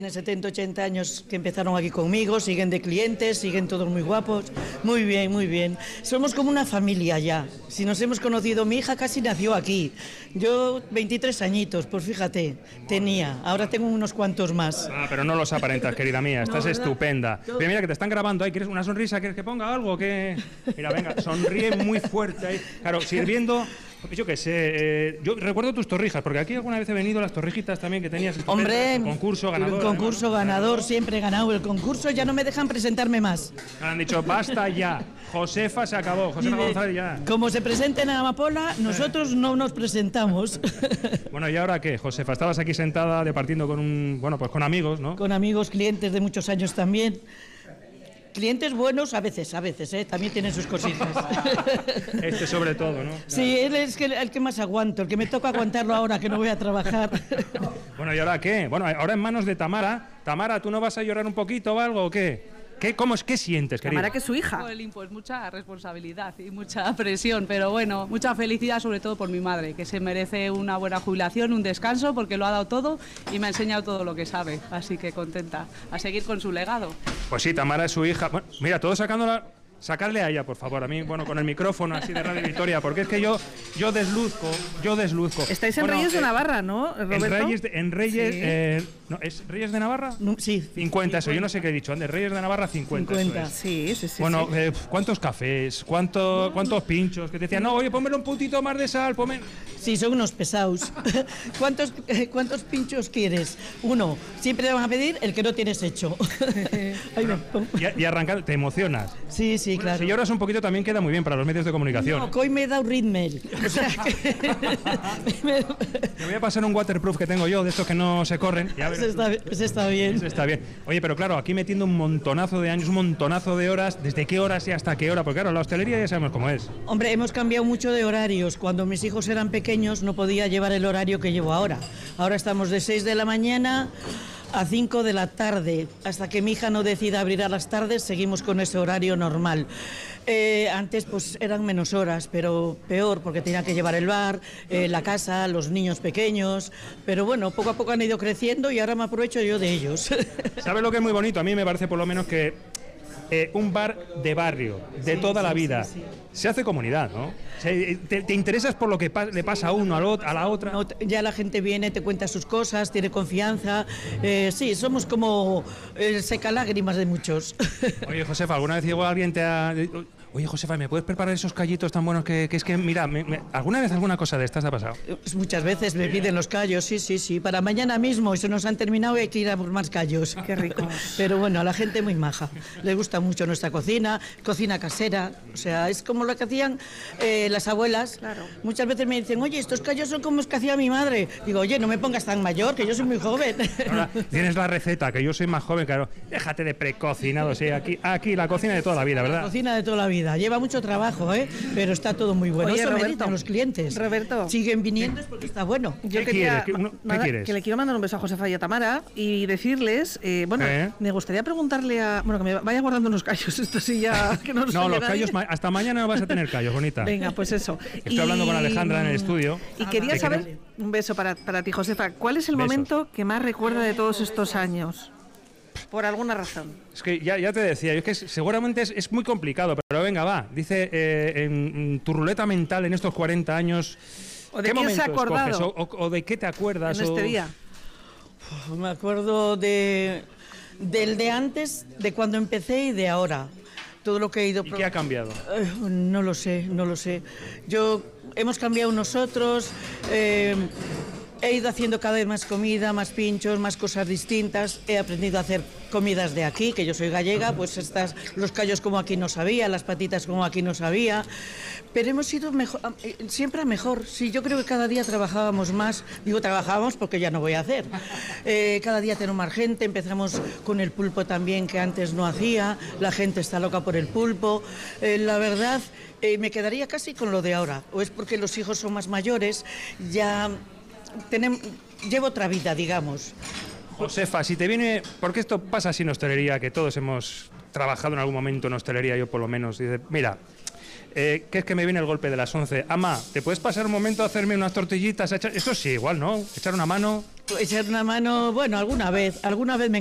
Tienen 70, 80 años que empezaron aquí conmigo, siguen de clientes, siguen todos muy guapos, muy bien, muy bien. Somos como una familia ya. Si nos hemos conocido, mi hija casi nació aquí. Yo 23 añitos, pues fíjate, tenía. Ahora tengo unos cuantos más. Ah, pero no los aparentas, querida mía, estás ¿verdad? estupenda. Mira, mira que te están grabando ahí, ¿quieres una sonrisa? ¿Quieres que ponga algo? ¿Qué? Mira, venga, sonríe muy fuerte ahí. Claro, sirviendo... Yo qué sé, yo recuerdo tus torrijas, porque aquí alguna vez he venido las torrijitas también que tenías. Hombre, el concurso ganador. El concurso además, ¿no? ganador, siempre he ganado el concurso, ya no me dejan presentarme más. Me han dicho, basta ya, Josefa se acabó, Josefa González ya. Como se presenten en Amapola, nosotros no nos presentamos. Bueno, ¿y ahora qué, Josefa? Estabas aquí sentada departiendo con pues con amigos, ¿no? Con amigos, clientes de muchos años también. Clientes buenos a veces, también tienen sus cositas. Este sobre todo, ¿no? Sí, él es el que más aguanto, el que me toca aguantarlo ahora que no voy a trabajar. Bueno, ¿y ahora qué? Bueno, ahora en manos de Tamara. Tamara, ¿tú no vas a llorar un poquito o algo o qué? ¿Qué sientes, querida? Tamara, que es su hija. Pues mucha responsabilidad y mucha presión, pero bueno, mucha felicidad sobre todo por mi madre, que se merece una buena jubilación, un descanso, porque lo ha dado todo y me ha enseñado todo lo que sabe, así que contenta, a seguir con su legado. Pues sí, Tamara es su hija. Bueno, mira, todos sacándola... Sacarle a ella, por favor, a mí, bueno, con el micrófono así de Radio Victoria, porque es que yo desluzco. Estáis en Reyes de Navarra, ¿no, Roberto? En Reyes, Sí. ¿no, ¿es Reyes de Navarra? No, sí. 50, eso, yo no sé qué he dicho, antes, Reyes de Navarra 50. 50. Eso es. Sí. Bueno, sí. ¿cuántos cafés? ¿Cuántos pinchos? Que te decían, no, oye, pónmelo un puntito más de sal, ponme... Sí, son unos pesados. ¿Cuántos pinchos quieres? Uno. Siempre te van a pedir el que no tienes hecho. Ahí va. Y arrancando, te emocionas. Sí, claro. Si lloras un poquito también queda muy bien para los medios de comunicación. No, que hoy me he dado ritmel. O sea que... Te voy a pasar un waterproof que tengo yo, de estos que no se corren. Y a ver, Ese está bien. Eso está bien. Oye, pero claro, aquí metiendo un montonazo de años, un montonazo de horas, ¿desde qué horas y hasta qué hora? Porque claro, la hostelería ya sabemos cómo es. Hombre, hemos cambiado mucho de horarios. Cuando mis hijos eran pequeños no podía llevar el horario que llevo ahora. Ahora estamos de 6 de la mañana a 5 de la tarde. Hasta que mi hija no decida abrir a las tardes, seguimos con ese horario normal. Antes pues eran menos horas, pero peor porque tenía que llevar el bar, la casa, los niños pequeños. Pero bueno, poco a poco han ido creciendo y ahora me aprovecho yo de ellos. ¿Sabes lo que es muy bonito? A mí me parece por lo menos que un bar de barrio, de toda la vida, se hace comunidad, ¿no? O sea, te interesas por lo que le pasa a uno, a la otra. No, ya la gente viene, te cuenta sus cosas, tiene confianza. Sí, somos como secalágrimas de muchos. Oye, Josefa, ¿alguna vez llegó alguien te ha... Oye, Josefa, ¿me puedes preparar esos callitos tan buenos que es que, mira, ¿alguna vez alguna cosa de estas te ha pasado? Muchas veces me piden los callos, sí. Para mañana mismo, y se nos han terminado y hay que ir a por más callos. Qué rico. Pero bueno, a la gente muy maja. Le gusta mucho nuestra cocina casera. O sea, es como lo que hacían las abuelas. Claro. Muchas veces me dicen, oye, estos callos son como los que hacía mi madre. Digo, oye, no me pongas tan mayor, que yo soy muy joven. Ahora, tienes la receta, que yo soy más joven, claro. Déjate de precocinado, sí, aquí la cocina de toda la vida, ¿verdad? La cocina de toda la vida. Lleva mucho trabajo, pero está todo muy bueno. Oye, Eso Roberto, me dicen los clientes. Roberto. Siguen viniendo es porque está bueno. Yo quieres? quería, ¿Qué quieres? que le quiero mandar un beso a Josefa y a Tamara y decirles, me gustaría preguntarle a... Bueno, que me vaya guardando unos callos, esto sí ya... Que no los callos, hasta mañana no vas a tener callos, bonita. Venga, pues eso. Estoy hablando con Alejandra en el estudio. Y quería saber, un beso para ti, Josefa, ¿cuál es el momento que más recuerda de todos estos años? Por alguna razón. Es que ya te decía, yo es que seguramente es muy complicado, pero venga, va. Dice, en tu ruleta mental en estos 40 años... ¿O de quién se ha acordado? O de qué te acuerdas? En este día. Me acuerdo del de antes, de cuando empecé y de ahora. Todo lo que he ido... ¿Y qué ha cambiado? No lo sé. Hemos cambiado nosotros... He ido haciendo cada vez más comida, más pinchos, más cosas distintas. He aprendido a hacer comidas de aquí, que yo soy gallega, pues los callos como aquí no sabía, las patitas como aquí no sabía. Pero hemos ido siempre a mejor. Sí, yo creo que cada día trabajábamos más. Digo trabajábamos porque ya no voy a hacer. Cada día tenemos más gente. Empezamos con el pulpo también, que antes no hacía. La gente está loca por el pulpo. La verdad, me quedaría casi con lo de ahora. O es porque los hijos son más mayores, ya... llevo otra vida, digamos. Josefa, si te viene... Porque esto pasa así en hostelería, que todos hemos trabajado en algún momento en hostelería, yo por lo menos. Dice, mira, que es que me viene el golpe de las 11. Ama, ¿te puedes pasar un momento a hacerme unas tortillitas? Esto sí, igual, ¿no? Echar una mano. echar una mano, bueno, alguna vez me